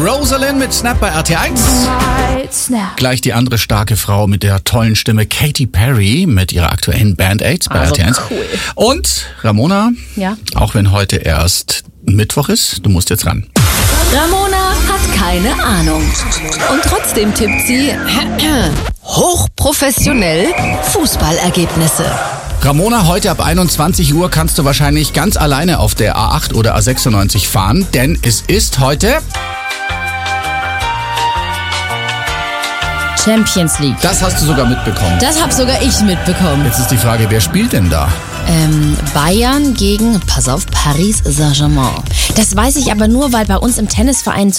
Rosalind mit Snap bei RT1. Gleich die andere starke Frau mit der tollen Stimme, Katy Perry, mit ihrer aktuellen Band Aids bei RT1. Cool. Und Ramona, Ja? auch wenn heute erst Mittwoch ist, du musst jetzt ran. Ramona hat keine Ahnung. Und trotzdem tippt sie hochprofessionell Fußballergebnisse. Ramona, heute ab 21 Uhr kannst du wahrscheinlich ganz alleine auf der A8 oder A96 fahren, denn es ist heute... Champions League. Das hast du sogar mitbekommen. Das hab sogar ich mitbekommen. Jetzt ist die Frage, wer spielt denn da? Bayern gegen, pass auf, Paris Saint-Germain. Das weiß ich aber nur, weil bei uns im Tennisverein